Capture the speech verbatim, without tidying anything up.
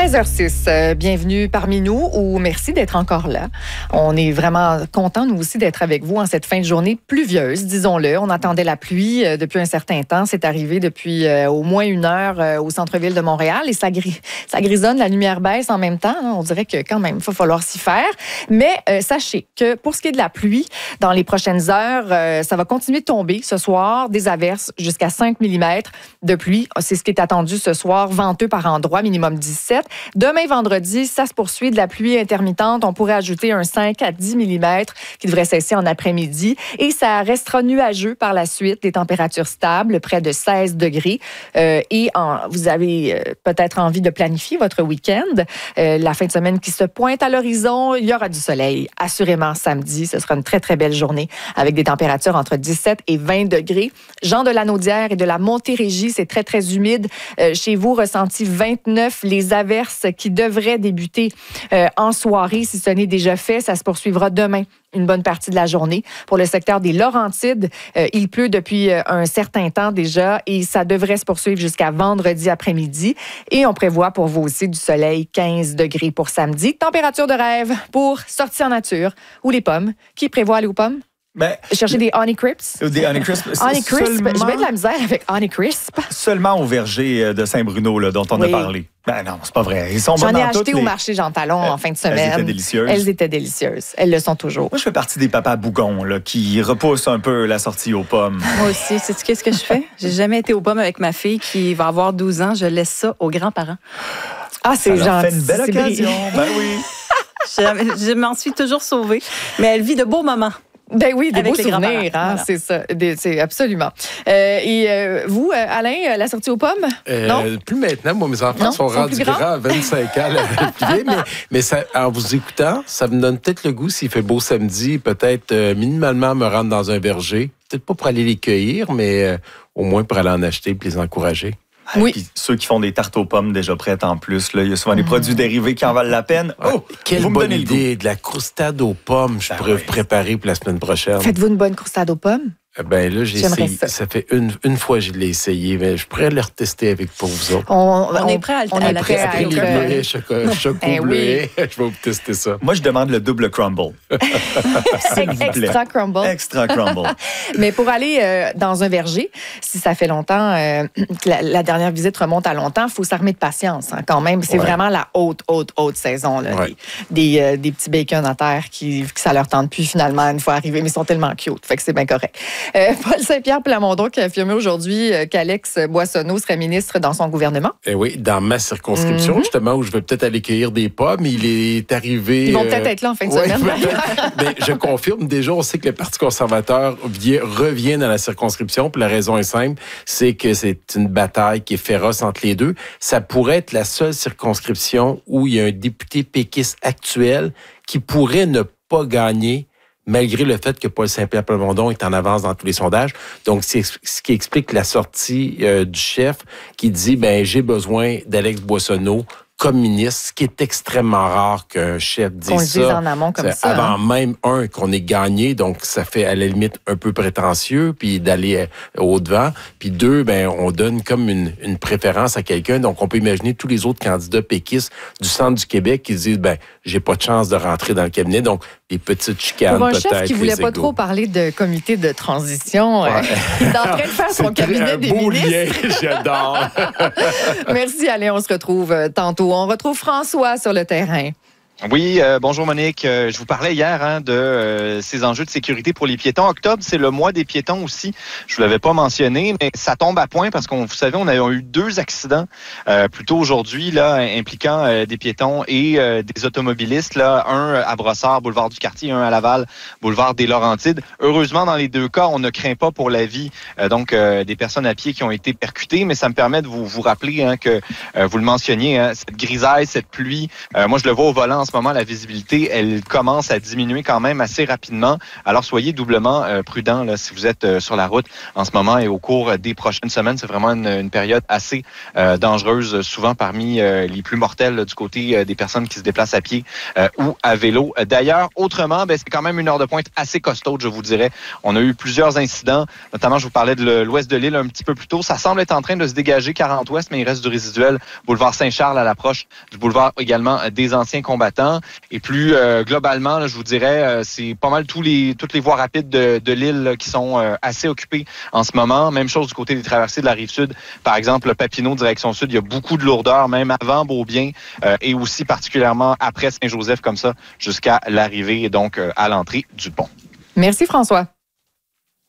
seize heures six, euh, bienvenue parmi nous ou merci d'être encore là. On est vraiment contents, nous aussi, d'être avec vous en cette fin de journée pluvieuse, disons-le. On attendait la pluie euh, depuis un certain temps. C'est arrivé depuis euh, au moins une heure euh, au centre-ville de Montréal et ça, gris- ça grisonne, la lumière baisse en même temps. Hein. On dirait que quand même, il va falloir s'y faire. Mais euh, sachez que pour ce qui est de la pluie, dans les prochaines heures, euh, ça va continuer de tomber ce soir, des averses jusqu'à cinq millimètres de pluie. C'est ce qui est attendu ce soir, venteux par endroits, minimum dix-sept. Demain, vendredi, ça se poursuit de la pluie intermittente. On pourrait ajouter un cinq à dix millimètres qui devrait cesser en après-midi. Et ça restera nuageux par la suite. Des températures stables, près de seize degrés. Euh, et en, vous avez euh, peut-être envie de planifier votre week-end. Euh, la fin de semaine qui se pointe à l'horizon, il y aura du soleil. Assurément, samedi, ce sera une très, très belle journée avec des températures entre dix-sept et vingt degrés. Jean de la Naudière et de la Montérégie, c'est très, très humide. Euh, chez vous, ressenti vingt-neuf. Les averses qui devraient débuter euh, en soirée, si ce n'est déjà fait, ça se poursuivra demain une bonne partie de la journée. Pour le secteur des Laurentides, euh, il pleut depuis euh, un certain temps déjà et ça devrait se poursuivre jusqu'à vendredi après-midi. Et on prévoit pour vous aussi du soleil, quinze degrés pour samedi. Température de rêve pour sortir en nature ou les pommes. Qui prévoit aller aux pommes? Ben, chercher des Honey Crisp. Des Honey Crisp. Honey Crisp. Seulement... Je mets de la misère avec Honey Crisp. Seulement au verger de Saint-Bruno, là, dont on oui. a parlé. Ben non, c'est pas vrai. Ils sont J'en bons ai dans acheté les... au marché Jean Talon en fin de semaine. Elles étaient délicieuses. Elles étaient délicieuses. Elles le sont toujours. Moi, je fais partie des papas bougons là, qui repoussent un peu la sortie aux pommes. Moi aussi. Sais-tu qu'est-ce que je fais? J'ai jamais été aux pommes avec ma fille qui va avoir douze ans. Je laisse ça aux grands-parents. Ah, c'est gentil. Ça fait une belle occasion. Ben oui. je, je m'en suis toujours sauvée. Mais elle vit de beaux moments. Ben oui, des beaux souvenirs, hein, voilà. C'est ça, des, c'est absolument. Euh, et euh, vous, Alain, la sortie aux pommes? Euh, non? Plus maintenant, moi, mes enfants non, sont rendus grands à vingt-cinq ans. mais mais ça, en vous écoutant, ça me donne peut-être le goût, s'il fait beau samedi, peut-être euh, minimalement me rendre dans un verger. Peut-être pas pour aller les cueillir, mais euh, au moins pour aller en acheter et les encourager. Oui. Puis ceux qui font des tartes aux pommes déjà prêtes en plus, là, il y a souvent des mmh. produits dérivés qui en valent la peine. Oh, quelle vous bonne idée! De la croustade aux pommes, je ben pourrais oui. vous préparer pour la semaine prochaine. Faites-vous une bonne croustade aux pommes? Ben là, j'ai J'aimerais essayé. Ça. ça fait une, une fois que je l'ai essayé, mais je pourrais le retester avec pour vous autres. On, on, on est prêt à, on à, est la prêt tester. À le chocolat eh oui. Je vais vous tester ça. Moi, je demande le double crumble. Extra crumble. Extra crumble. Mais pour aller euh, dans un verger, si ça fait longtemps, euh, la, la dernière visite remonte à longtemps, il faut s'armer de patience hein, quand même. C'est ouais. vraiment la haute, haute, haute saison. Là, ouais. Des, des, euh, des petits bacon à terre qui, qui ça leur tente plus finalement une fois arrivés, mais ils sont tellement cute. Fait que c'est bien correct. Euh, Paul Saint-Pierre Plamondon qui a affirmé aujourd'hui qu'Alex Boissonneau serait ministre dans son gouvernement. Eh oui, dans ma circonscription, mm-hmm. justement, où je vais peut-être aller cueillir des pommes. Il est arrivé... Ils vont euh... peut-être être là en fin de ouais, semaine. Mais je confirme, déjà, on sait que le Parti conservateur vient, revient dans la circonscription. Puis la raison est simple, c'est que c'est une bataille qui est féroce entre les deux. Ça pourrait être la seule circonscription où il y a un député péquiste actuel qui pourrait ne pas gagner malgré le fait que Paul Saint-Pierre Plamondon est en avance dans tous les sondages. Donc, c'est ce qui explique la sortie euh, du chef qui dit, ben j'ai besoin d'Alex Boissonneau comme ministre, ce qui est extrêmement rare qu'un chef dise qu'on ça. Qu'on le dise en amont comme ça. Avant hein? même, un, qu'on ait gagné, donc ça fait à la limite un peu prétentieux, puis d'aller au-devant. Puis deux, ben on donne comme une, une préférence à quelqu'un. Donc, on peut imaginer tous les autres candidats péquistes du centre du Québec qui disent, ben j'ai pas de chance de rentrer dans le cabinet. Donc, des petites chicanes Pour un peut-être. chef qui voulait pas trop parler de comité de transition, ouais. euh, il est en train de faire son cabinet des beau ministres. Lien, j'adore. Merci, allez, on se retrouve tantôt. On retrouve François sur le terrain. Oui, euh, bonjour Monique. Euh, je vous parlais hier hein, de euh, ces enjeux de sécurité pour les piétons. Octobre, c'est le mois des piétons aussi. Je vous l'avais pas mentionné, mais ça tombe à point parce qu'on, vous savez, on a eu deux accidents euh, plus tôt aujourd'hui là, impliquant euh, des piétons et euh, des automobilistes. Là, un à Brossard, boulevard du Quartier, un à Laval, boulevard des Laurentides. Heureusement, dans les deux cas, on ne craint pas pour la vie euh, donc euh, des personnes à pied qui ont été percutées, mais ça me permet de vous vous rappeler hein, que euh, vous le mentionniez, hein, cette grisaille, cette pluie. Euh, moi, je le vois au volant en ce moment, la visibilité, elle commence à diminuer quand même assez rapidement. Alors, soyez doublement euh, prudents là, si vous êtes euh, sur la route en ce moment et au cours des prochaines semaines. C'est vraiment une, une période assez euh, dangereuse, souvent parmi euh, les plus mortels là, du côté euh, des personnes qui se déplacent à pied euh, ou à vélo. D'ailleurs, autrement, ben, c'est quand même une heure de pointe assez costaude, je vous dirais. On a eu plusieurs incidents, notamment, je vous parlais de l'ouest de l'île un petit peu plus tôt. Ça semble être en train de se dégager quarante ouest, mais il reste du résiduel. Boulevard Saint-Charles à l'approche du boulevard également des anciens combattants. Et plus euh, globalement, là, je vous dirais, euh, c'est pas mal tous les, toutes les voies rapides de, de l'île là, qui sont euh, assez occupées en ce moment. Même chose du côté des traversées de la Rive-Sud. Par exemple, le Papineau, direction sud, il y a beaucoup de lourdeur, même avant Beaubien euh, et aussi particulièrement après Saint-Joseph, comme ça, jusqu'à l'arrivée et donc euh, à l'entrée du pont. Merci François.